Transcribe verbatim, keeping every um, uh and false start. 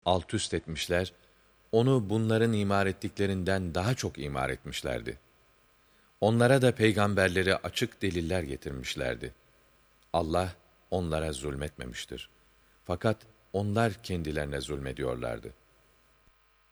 alt üst etmişler, onu bunların imar ettiklerinden daha çok imar etmişlerdi. Onlara da peygamberleri açık deliller getirmişlerdi. Allah onlara zulmetmemiştir. Fakat onlar kendilerine zulmediyorlardı.